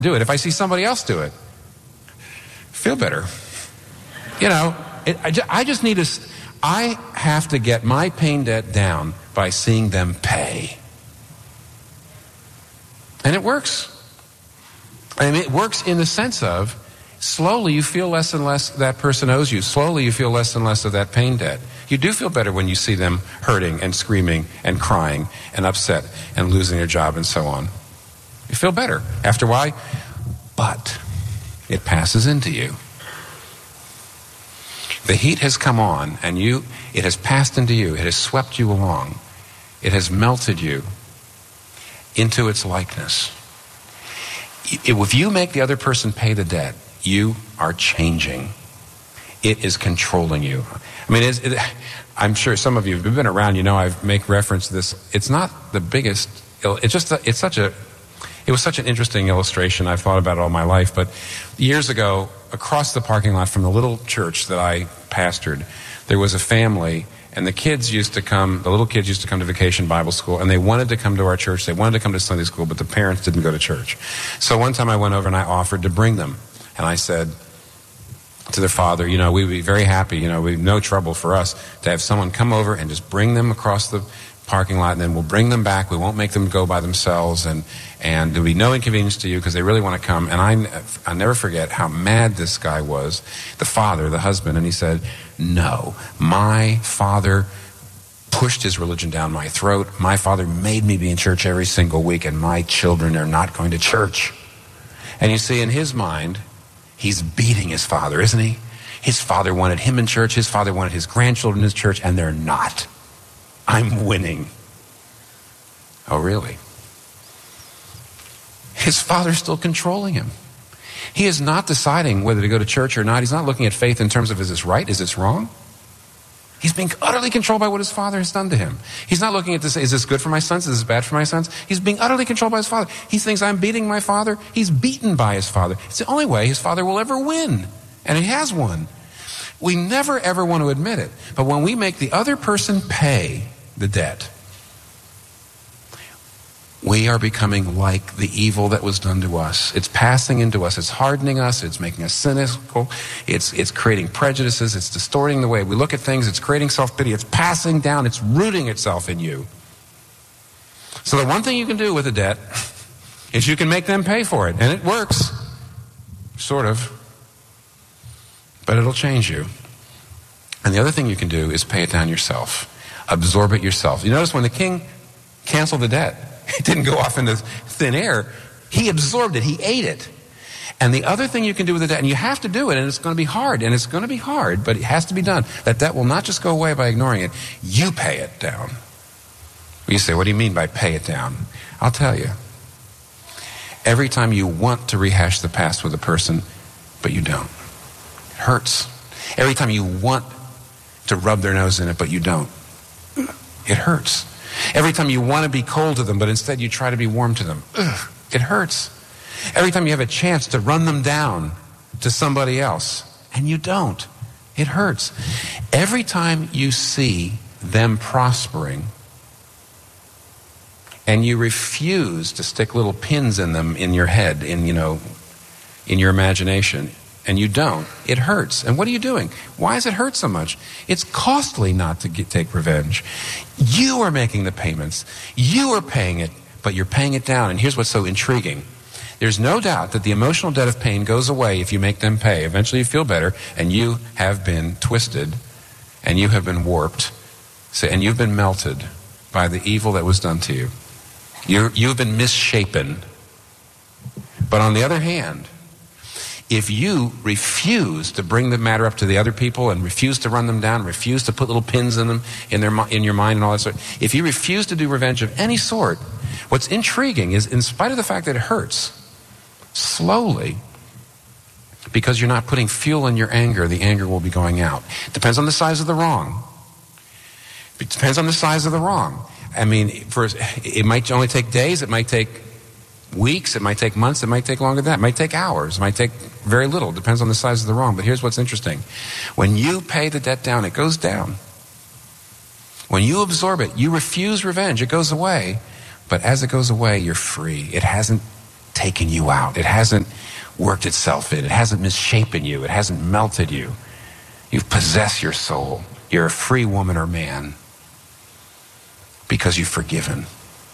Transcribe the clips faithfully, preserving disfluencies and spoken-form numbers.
do it. If I see somebody else do it, feel better. You know, it, I, just, I just need to, I have to get my pain debt down by seeing them pay. And it works. And it works in the sense of, slowly you feel less and less that person owes you. Slowly you feel less and less of that pain debt. You do feel better when you see them hurting and screaming and crying and upset and losing their job and so on. You feel better after a while, but it passes into you. The heat has come on and you, it has passed into you. It has swept you along. It has melted you into its likeness. If you make the other person pay the debt, you are changing. It is controlling you. I mean, it's, it, I'm sure some of you have been around, you know, I make reference to this. It's not the biggest, it's just, it's such a, it was such an interesting illustration. I've thought about it all my life, but years ago, across the parking lot from the little church that I pastored, there was a family, and the kids used to come, the little kids used to come to Vacation Bible School, and they wanted to come to our church, they wanted to come to Sunday school, but the parents didn't go to church. So one time I went over and I offered to bring them, and I said to their father, you know, we'd be very happy, you know, we'd no trouble for us to have someone come over and just bring them across the parking lot, and then we'll bring them back. We won't make them go by themselves, and and there'll be no inconvenience to you because they really want to come. And I, I'll never forget how mad this guy was, the father, the husband, and he said, no, my father pushed his religion down my throat. My father made me be in church every single week, and my children are not going to church. And you see, in his mind, he's beating his father, isn't he? His father wanted him in church, his father wanted his grandchildren in his church, and they're not. I'm winning. Oh, really? His father's still controlling him. He is not deciding whether to go to church or not. He's not looking at faith in terms of, is this right? Is this wrong? He's being utterly controlled by what his father has done to him. He's not looking at this, is this good for my sons? Is this bad for my sons? He's being utterly controlled by his father. He thinks, I'm beating my father. He's beaten by his father. It's the only way his father will ever win. And he has won. We never ever want to admit it. But when we make the other person pay the debt, we are becoming like the evil that was done to us. It's passing into us. It's hardening us. It's making us cynical. It's, it's creating prejudices. It's distorting the way we look at things. It's creating self-pity. It's passing down. It's rooting itself in you. So the one thing you can do with a debt is you can make them pay for it. And it works. Sort of. But it'll change you. And the other thing you can do is pay it down yourself. Absorb it yourself. You notice when the king canceled the debt, it didn't go off into thin air. He absorbed it. He ate it. And the other thing you can do with the debt, and you have to do it, and it's going to be hard, and it's going to be hard, but it has to be done. That debt will not just go away by ignoring it. You pay it down. You say, what do you mean by pay it down? I'll tell you. Every time you want to rehash the past with a person, but you don't. It hurts. Every time you want to rub their nose in it, but you don't. It hurts. Every time you want to be cold to them, but instead you try to be warm to them. Ugh, it hurts. Every time you have a chance to run them down to somebody else, and you don't. It hurts. Every time you see them prospering, and you refuse to stick little pins in them in your head, in, you know, in your imagination, and you don't, it hurts. And what are you doing? Why does it hurt so much? It's costly not to get, take revenge. You are making the payments. You are paying it, but you're paying it down. And here's what's so intriguing. There's no doubt that the emotional debt of pain goes away if you make them pay. Eventually you feel better, and you have been twisted, and you have been warped, and you've been melted by the evil that was done to you. You're, you've been misshapen. But on the other hand, if you refuse to bring the matter up to the other people and refuse to run them down, refuse to put little pins in them, in their in your mind and all that sort, if you refuse to do revenge of any sort, what's intriguing is, in spite of the fact that it hurts, slowly, because you're not putting fuel in your anger, the anger will be going out. It depends on the size of the wrong. It depends on the size of the wrong. I mean, for, it might only take days, it might take weeks, it might take months, it might take longer than that, it might take hours, it might take very little. It depends on the size of the wrong. But here's what's interesting. When you pay the debt down, it goes down. When you absorb it, you refuse revenge, it goes away. But as it goes away, you're free. It hasn't taken you out. It hasn't worked itself in. It hasn't misshapen you. It hasn't melted you. You've possessed your soul. You're a free woman or man because you've forgiven.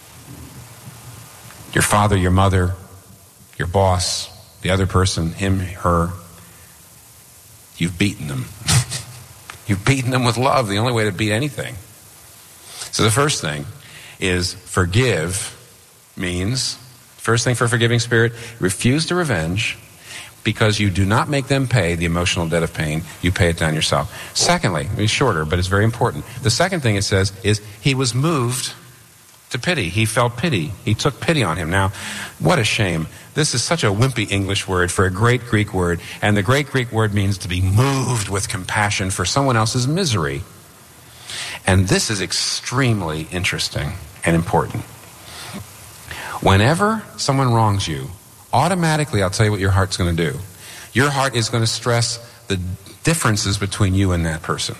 Your father, your mother, your boss, the other person, him, her, you've beaten them. You've beaten them with love, the only way to beat anything. So the first thing is forgive means, first thing for a forgiving spirit, refuse to revenge because you do not make them pay the emotional debt of pain. You pay it down yourself. Secondly, it's shorter, but it's very important. The second thing it says is he was moved to pity. He felt pity. He took pity on him. Now, what a shame. This is such a wimpy English word for a great Greek word, and the great Greek word means to be moved with compassion for someone else's misery. And this is extremely interesting and important. Whenever someone wrongs you, automatically, I'll tell you what your heart's going to do. Your heart is going to stress the differences between you and that person.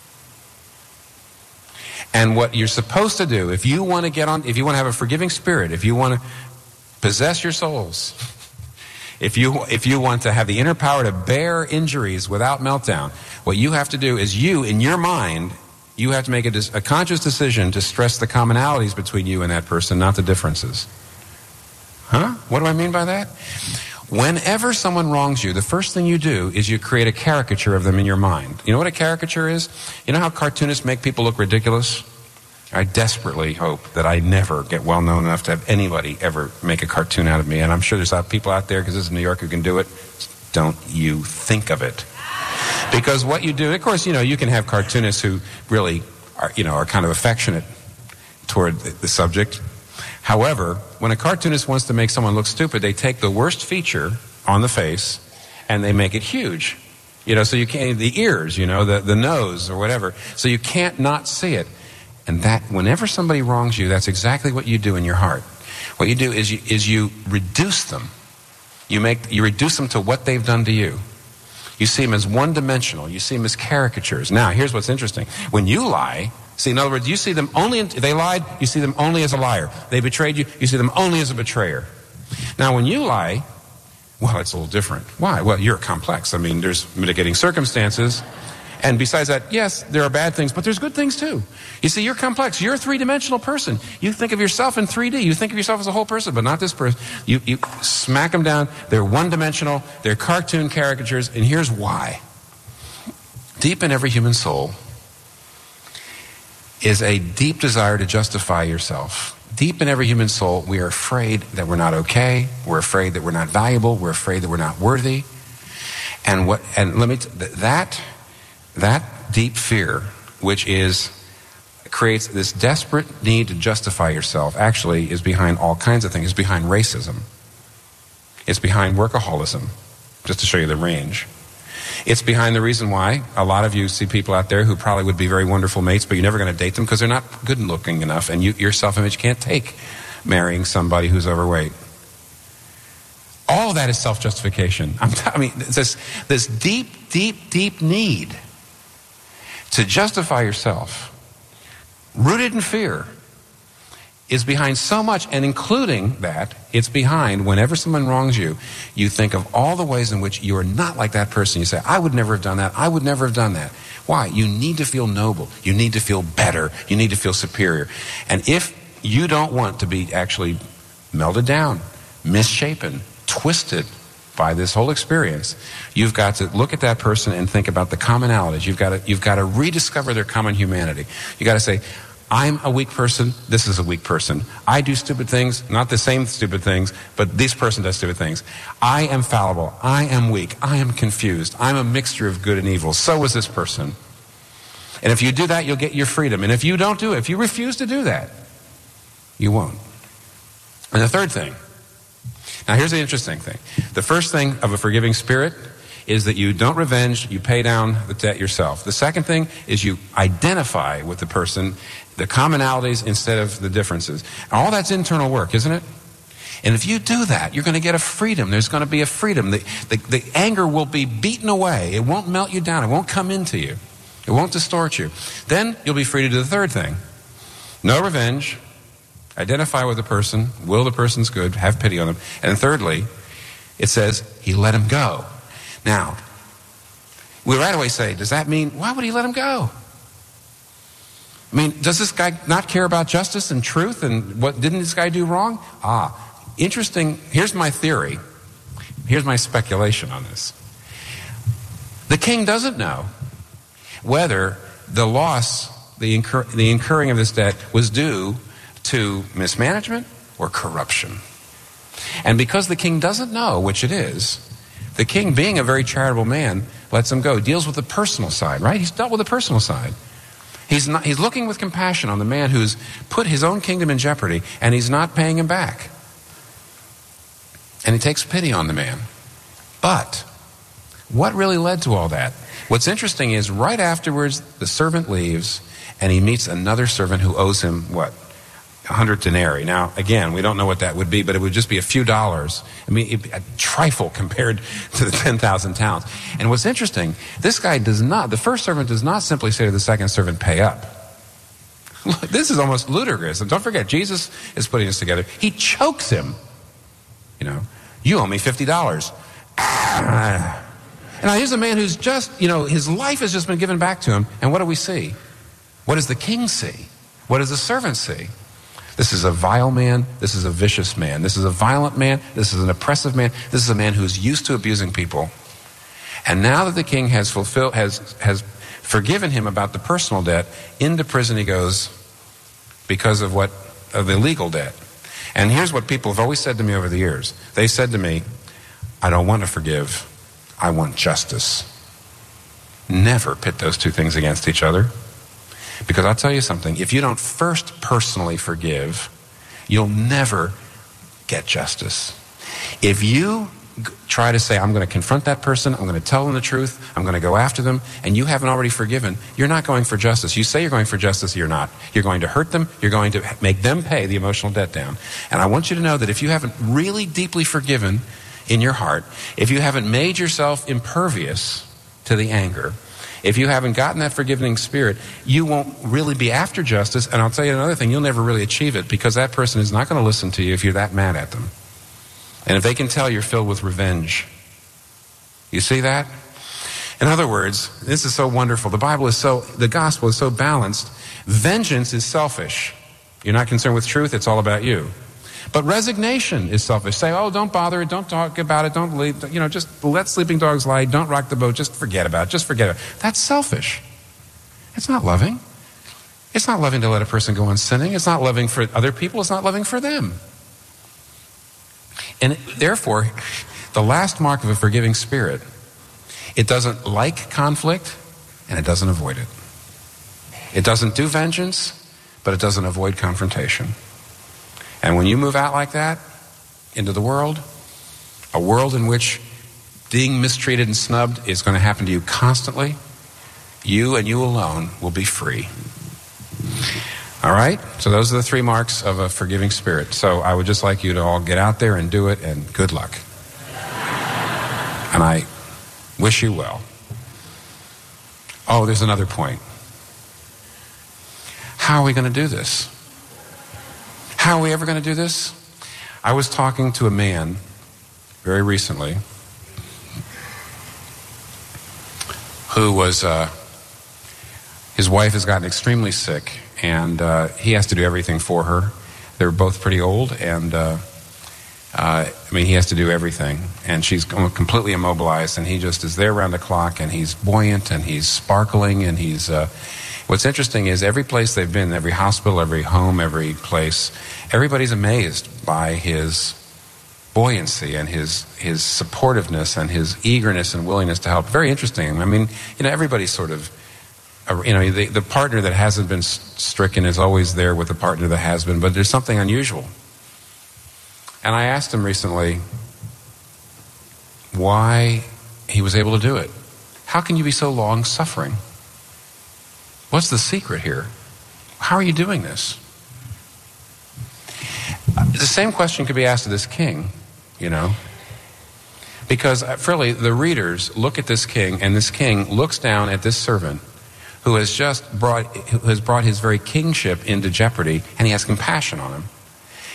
And what you're supposed to do, if you want to get on, if you want to have a forgiving spirit, if you want to possess your souls, if you if you want to have the inner power to bear injuries without meltdown, what you have to do is you, in your mind, you have to make a, a conscious decision to stress the commonalities between you and that person, not the differences. Huh? What do I mean by that? Whenever someone wrongs you, the first thing you do is you create a caricature of them in your mind. You know what a caricature is? You know how cartoonists make people look ridiculous? I desperately hope that I never get well known enough to have anybody ever make a cartoon out of me. And I'm sure there's people out there, because this is New York, who can do it. Don't you think of it. Because what you do, of course, you know, you can have cartoonists who really are, you know, are kind of affectionate toward the, the subject. However, when a cartoonist wants to make someone look stupid, they take the worst feature on the face and they make it huge. You know, so you can't, the ears, you know, the, the nose or whatever. So you can't not see it. And that, whenever somebody wrongs you, that's exactly what you do in your heart. What you do is you, is you reduce them. You make, you reduce them to what they've done to you. You see them as one-dimensional. You see them as caricatures. Now, here's what's interesting. When you lie, see, in other words, you see them only, in, they lied, you see them only as a liar. They betrayed you, you see them only as a betrayer. Now, when you lie, well, it's a little different. Why? Well, you're complex. I mean, there's mitigating circumstances. And besides that, yes, there are bad things, but there's good things too. You see, you're complex. You're a three-dimensional person. You think of yourself in three D. You think of yourself as a whole person, but not this person. You, you smack them down. They're one-dimensional. They're cartoon caricatures. And here's why. Deep in every human soul is a deep desire to justify yourself. Deep in every human soul, we are afraid that we're not okay. We're afraid that we're not valuable. We're afraid that we're not worthy. And what? And let me t- that that deep fear, which is creates this desperate need to justify yourself, actually is behind all kinds of things. It's behind racism. It's behind workaholism. Just to show you the range. It's behind the reason why a lot of you see people out there who probably would be very wonderful mates, but you're never going to date them because they're not good looking enough, and you, your self-image can't take marrying somebody who's overweight. All of that is self-justification. I'm t- I mean, this, this deep, deep, deep need to justify yourself, rooted in fear, is behind so much, and including that, it's behind whenever someone wrongs you, you think of all the ways in which you are not like that person. You say, I would never have done that. I would never have done that. Why? You need to feel noble. You need to feel better. You need to feel superior. And if you don't want to be actually melted down, misshapen, twisted by this whole experience, you've got to look at that person and think about the commonalities. You've got to, you've got to rediscover their common humanity. You've got to say, I'm a weak person, this is a weak person. I do stupid things, not the same stupid things, but this person does stupid things. I am fallible, I am weak, I am confused, I'm a mixture of good and evil. So is this person. And if you do that, you'll get your freedom. And if you don't do it, if you refuse to do that, you won't. And the third thing, now here's the interesting thing. The first thing of a forgiving spirit is that you don't revenge, you pay down the debt yourself. The second thing is you identify with the person, the commonalities instead of the differences. All that's internal work, isn't it? And if you do that, you're going to get a freedom. There's going to be a freedom. The, the, the anger will be beaten away. It won't melt you down. It won't come into you. It won't distort you. Then you'll be free to do the third thing. No revenge, Identify with the person, will the person's good, have pity on them. And thirdly, it says he let him go. Now, we right away say, does that mean, why would he let him go? I mean, does this guy not care about justice and truth? And what didn't this guy do wrong? Ah, interesting. Here's my theory. Here's my speculation on this. The king doesn't know whether the loss, the, incur, the incurring of this debt was due to mismanagement or corruption. And because the king doesn't know which it is, the king, being a very charitable man, lets him go. Deals with the personal side, right? He's dealt with the personal side. He's not, he's looking with compassion on the man who's put his own kingdom in jeopardy, and he's not paying him back. And he takes pity on the man. But what really led to all that? What's interesting is right afterwards, the servant leaves, and he meets another servant who owes him, what? A hundred denarii. Now, again, we don't know what that would be, but it would just be a few dollars. I mean, a trifle compared to the ten thousand talents. And what's interesting, this guy does not, the first servant does not simply say to the second servant, pay up. Look, this is almost ludicrous. And don't forget, Jesus is putting this together. He chokes him. You know, you owe me fifty dollars. Ah. And now here's a man who's just, you know, his life has just been given back to him. And what do we see? What does the king see? What does the servant see? This is a vile man. This is a vicious man. This is a violent man. This is an oppressive man. This is a man who's used to abusing people. And now that the king has fulfilled, has, has forgiven him about the personal debt, into prison he goes because of what, of the legal debt. And here's what people have always said to me over the years. They said to me, I don't want to forgive. I want justice. Never pit those two things against each other. Because I'll tell you something, if you don't first personally forgive, you'll never get justice. If you g- try to say, I'm going to confront that person, I'm going to tell them the truth, I'm going to go after them, and you haven't already forgiven, you're not going for justice. You say you're going for justice, you're not. You're going to hurt them, you're going to make them pay the emotional debt down. And I want you to know that if you haven't really deeply forgiven in your heart, if you haven't made yourself impervious to the anger, if you haven't gotten that forgiving spirit, you won't really be after justice. And I'll tell you another thing, you'll never really achieve it because that person is not going to listen to you if you're that mad at them. And if they can tell you're filled with revenge. You see that? In other words, this is so wonderful. The Bible is so, the gospel is so balanced. Vengeance is selfish. You're not concerned with truth, it's all about you. But resignation is selfish. Say, oh, don't bother it, don't talk about it, don't leave, you know, just let sleeping dogs lie, don't rock the boat, just forget about it, just forget it. That's selfish. It's not loving. It's not loving to let a person go on sinning. It's not loving for other people. It's not loving for them. And therefore, the last mark of a forgiving spirit, it doesn't like conflict and it doesn't avoid it. It doesn't do vengeance, but it doesn't avoid confrontation. And when you move out like that into the world, a world in which being mistreated and snubbed is going to happen to you constantly, you and you alone will be free. All right? So those are the three marks of a forgiving spirit. So I would just like you to all get out there and do it, and good luck. And I wish you well. Oh, there's another point. How are we going to do this? How are we ever going to do this? I was talking to a man very recently who was, uh, his wife has gotten extremely sick, and uh, he has to do everything for her. They're both pretty old, and uh, uh, I mean, he has to do everything. And she's completely immobilized, and he just is there around the clock, and he's buoyant, and he's sparkling, and he's... Uh, What's interesting is every place they've been, every hospital, every home, every place, everybody's amazed by his buoyancy and his his supportiveness and his eagerness and willingness to help. Very interesting. I mean, you know, everybody's sort of, you know, the, the partner that hasn't been stricken is always there with the partner that has been, but there's something unusual. And I asked him recently why he was able to do it. How can you be so long suffering? What's the secret here? How are you doing this? The same question could be asked of this king, you know. Because really, the readers look at this king, and this king looks down at this servant who has just brought, who has brought his very kingship into jeopardy, and he has compassion on him.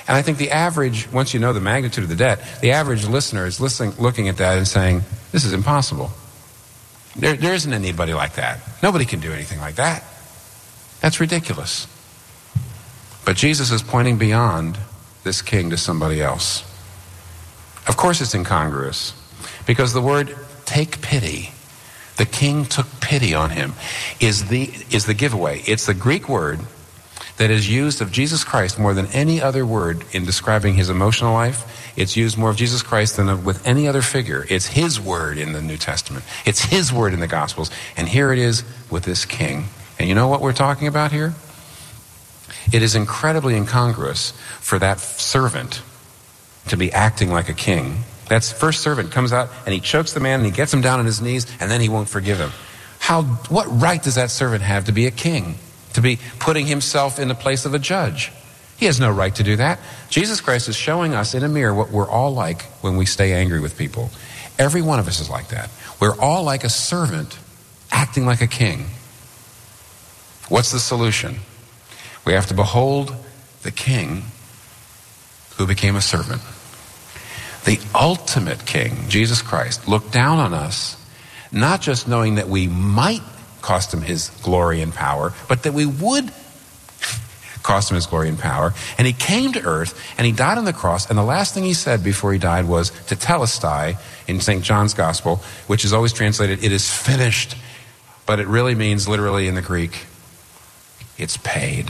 And I think the average, once you know the magnitude of the debt, the average listener is listening, looking at that and saying, this is impossible. There, there isn't anybody like that. Nobody can do anything like that. That's ridiculous. But Jesus is pointing beyond this king to somebody else. Of course it's incongruous, because the word take pity, the king took pity on him, is the, is the giveaway. It's the Greek word that is used of Jesus Christ more than any other word in describing his emotional life. It's used more of Jesus Christ than of, with any other figure. It's his word in the New Testament. It's his word in the Gospels. And here it is with this king. And you know what we're talking about here? It is incredibly incongruous for that servant to be acting like a king. That first servant comes out and he chokes the man and he gets him down on his knees and then he won't forgive him. How, what right does that servant have to be a king? To be putting himself in the place of a judge? He has no right to do that. Jesus Christ is showing us in a mirror what we're all like when we stay angry with people. Every one of us is like that. We're all like a servant acting like a king. What's the solution? We have to behold the king who became a servant. The ultimate king, Jesus Christ, looked down on us, not just knowing that we might cost him his glory and power, but that we would cost him his glory and power. And he came to earth and he died on the cross. And the last thing he said before he died was tetelestai in Saint John's Gospel, which is always translated, it is finished. But it really means literally in the Greek, it's paid.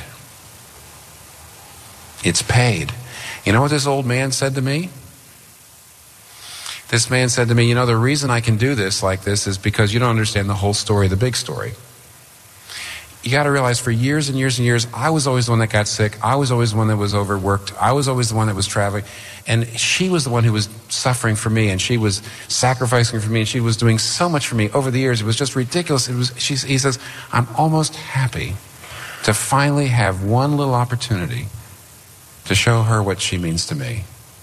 It's paid. You know what this old man said to me? This man said to me, you know, the reason I can do this like this is because you don't understand the whole story, the big story. You got to realize for years and years and years, I was always the one that got sick. I was always the one that was overworked. I was always the one that was traveling. And she was the one who was suffering for me, and she was sacrificing for me, and she was doing so much for me over the years. It was just ridiculous. It was. She, he says, I'm almost happy to finally have one little opportunity to show her what she means to me.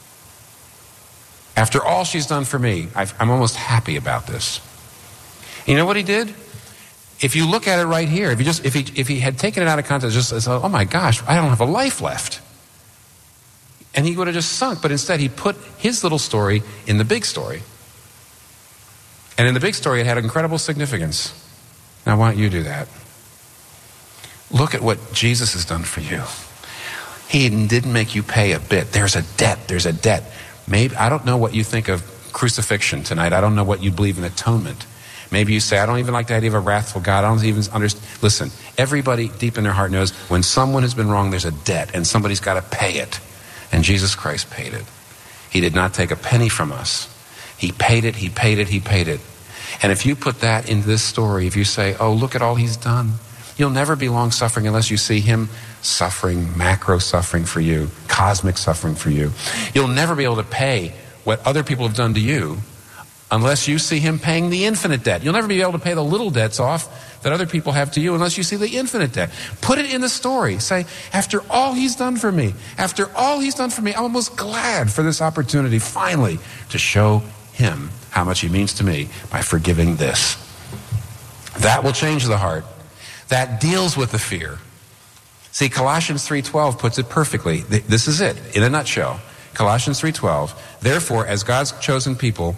After all she's done for me, I've, I'm almost happy about this. You know what he did? If you look at it right here, if he just if he if he had taken it out of context, just as, oh my gosh, I don't have a life left, and he would have just sunk. But instead, he put his little story in the big story, and in the big story, it had incredible significance. Now, why don't you do that? Look at what Jesus has done for you. He didn't make you pay a bit. There's a debt. There's a debt. Maybe, I don't know what you think of crucifixion tonight. I don't know what you believe in atonement. Maybe you say, I don't even like the idea of a wrathful God. I don't even understand. Listen, everybody deep in their heart knows when someone has been wrong, there's a debt and somebody's got to pay it. And Jesus Christ paid it. He did not take a penny from us. He paid it, he paid it, he paid it. And if you put that into this story, if you say, oh, look at all he's done, you'll never be long suffering unless you see him suffering, macro suffering for you, cosmic suffering for you. You'll never be able to pay what other people have done to you unless you see him paying the infinite debt. You'll never be able to pay the little debts off that other people have to you unless you see the infinite debt. Put it in the story. Say, after all he's done for me, after all he's done for me, I'm almost glad for this opportunity finally to show him how much he means to me by forgiving this. That will change the heart. That deals with the fear. See, Colossians three twelve puts it perfectly. This is it, in a nutshell. Colossians three twelve, therefore, as God's chosen people,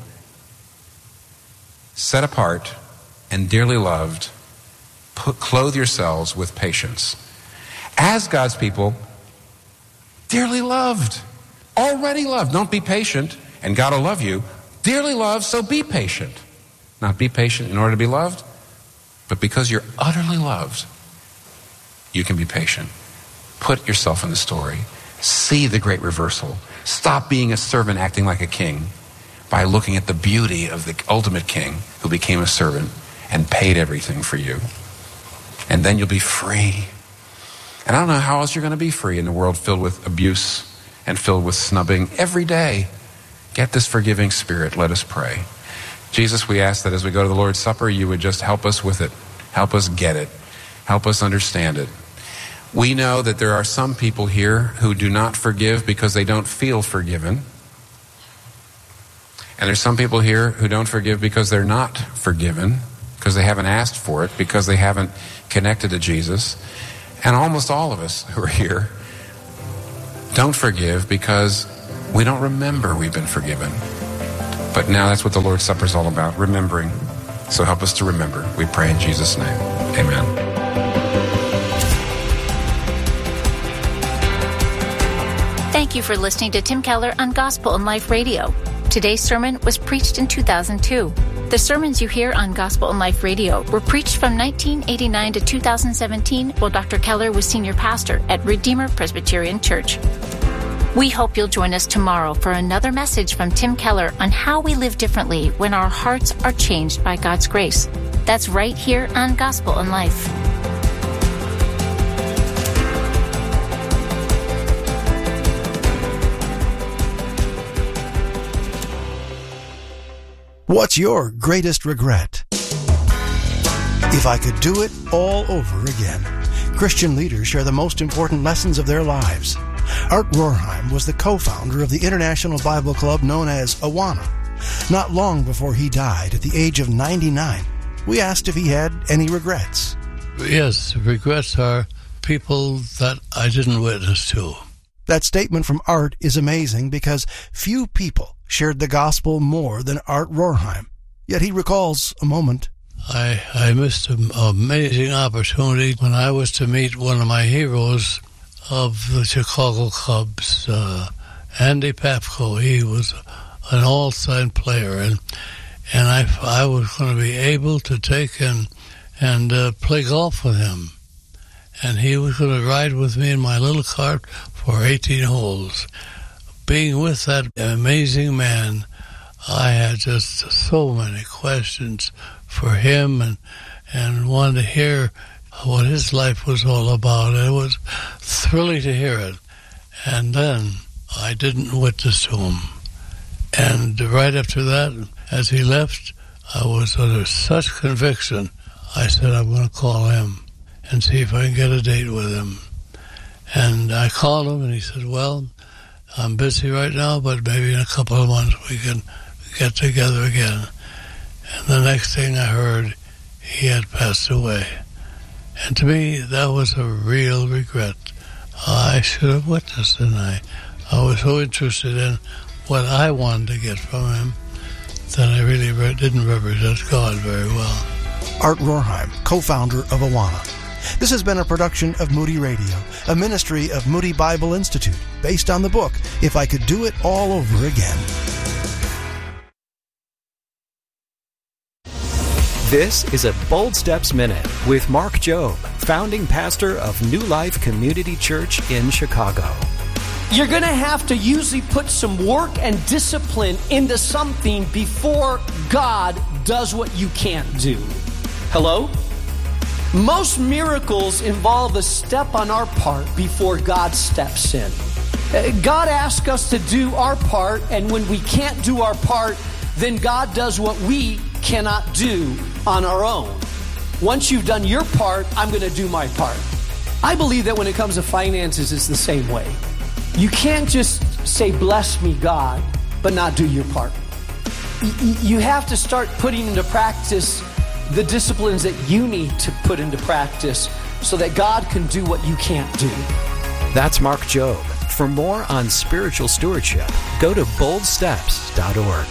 set apart and dearly loved, put, clothe yourselves with patience. As God's people, dearly loved, already loved. Don't be patient, and God will love you. Dearly loved, so be patient. Not be patient in order to be loved, but because you're utterly loved, you can be patient. Put yourself in the story. See the great reversal. Stop being a servant acting like a king by looking at the beauty of the ultimate king who became a servant and paid everything for you. And then you'll be free. And I don't know how else you're going to be free in a world filled with abuse and filled with snubbing every day. Get this forgiving spirit. Let us pray. Jesus, we ask that as we go to the Lord's Supper, you would just help us with it. Help us get it. Help us understand it. We know that there are some people here who do not forgive because they don't feel forgiven. And there's some people here who don't forgive because they're not forgiven, because they haven't asked for it, because they haven't connected to Jesus. And almost all of us who are here don't forgive because we don't remember we've been forgiven. But now that's what the Lord's Supper is all about, remembering. So help us to remember. We pray in Jesus' name. Amen. Thank you for listening to Tim Keller on Gospel and Life Radio. Today's sermon was preached in two thousand two. The sermons you hear on Gospel and Life Radio were preached from nineteen eighty-nine to two thousand seventeen while Doctor Keller was senior pastor at Redeemer Presbyterian Church. We hope you'll join us tomorrow for another message from Tim Keller on how we live differently when our hearts are changed by God's grace. That's right here on Gospel and Life. What's your greatest regret? If I could do it all over again. Christian leaders share the most important lessons of their lives. Art Rorheim was the co-founder of the International Bible Club known as Awana. Not long before he died at the age of ninety-nine, we asked if he had any regrets. Yes, regrets are people that I didn't witness to. That statement from Art is amazing because few people shared the gospel more than Art Rorheim. Yet he recalls a moment. I, I missed an amazing opportunity when I was to meet one of my heroes of the Chicago Cubs, uh, Andy Pafko. He was an all-time player, and and I, I was going to be able to take and, and uh, play golf with him. And he was going to ride with me in my little cart for eighteen holes. Being with that amazing man, I had just so many questions for him and and wanted to hear what his life was all about. It was thrilling to hear it. And then I didn't witness to him. And right after that, as he left, I was under such conviction, I said, I'm going to call him and see if I can get a date with him. And I called him, and he said, well, I'm busy right now, but maybe in a couple of months we can get together again. And the next thing I heard, he had passed away. And to me, that was a real regret. I should have witnessed, and I, I was so interested in what I wanted to get from him that I really re- didn't represent God very well. Art Rorheim, co-founder of Awana. This has been a production of Moody Radio, a ministry of Moody Bible Institute, based on the book, If I Could Do It All Over Again. This is a Bold Steps Minute with Mark Jobe, founding pastor of New Life Community Church in Chicago. You're going to have to usually put some work and discipline into something before God does what you can't do. Hello? Most miracles involve a step on our part before God steps in. God asks us to do our part, and when we can't do our part, then God does what we cannot do on our own. Once you've done your part, I'm going to do my part. I believe that when it comes to finances, it's the same way. You can't just say, bless me, God, but not do your part. You have to start putting into practice the disciplines that you need to put into practice so that God can do what you can't do. That's Mark Jobe. For more on spiritual stewardship, go to bold steps dot org.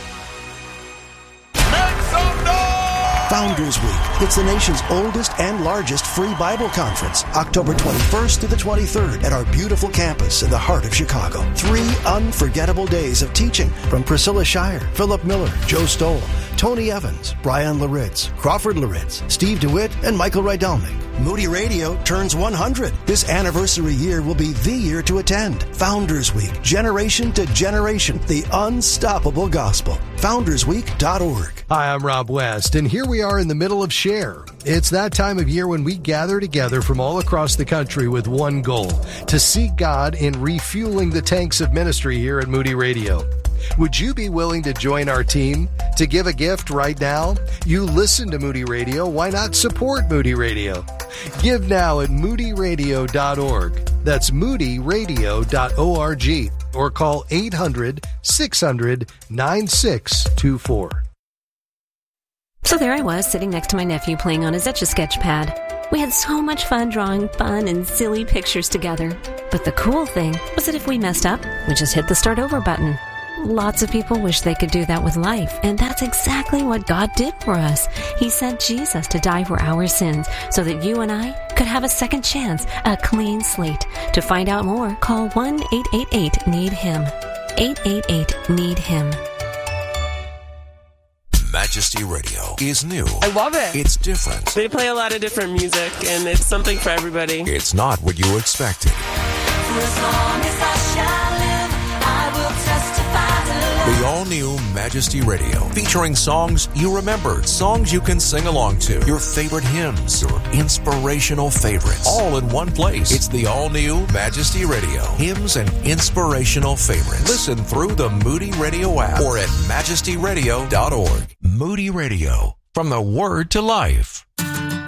Founders Week. It's the nation's oldest and largest free Bible conference, October twenty-first to the twenty-third at our beautiful campus in the heart of Chicago. Three unforgettable days of teaching from Priscilla Shire, Philip Miller, Joe Stoll, Tony Evans, Brian Laritz, Crawford Laritz, Steve DeWitt, and Michael Rydelnik. Moody Radio turns one hundred. This anniversary year will be the year to attend. Founders Week, generation to generation, the unstoppable gospel. founders week dot org. Hi, I'm Rob West, and here we are in the middle of Share. It's that time of year when we gather together from all across the country with one goal, to seek God in refueling the tanks of ministry here at Moody Radio. Would you be willing to join our team? To give a gift right now? You listen to Moody Radio. Why not support Moody Radio? Give now at moody radio dot org. That's moody radio dot org. Or call eight hundred, six hundred, nine six two four. So there I was, sitting next to my nephew playing on his Etch-a-Sketch pad. We had so much fun drawing fun and silly pictures together. But the cool thing was that if we messed up, we just hit the start over button. Lots of people wish they could do that with life, and that's exactly what God did for us. He sent Jesus to die for our sins so that you and I could have a second chance, a clean slate. To find out more, call one eight eight eight need him. eight eight eight need him. Majesty Radio is new. I love it. It's different. They play a lot of different music, and it's something for everybody. It's not what you expected. For as long as I shall live, I will testify to love. The all-new Majesty Radio, featuring songs you remember, songs you can sing along to, your favorite hymns, your inspirational favorites, all in one place. It's the all-new Majesty Radio, hymns and inspirational favorites. Listen through the Moody Radio app or at majesty radio dot org. Moody Radio, from the Word to Life.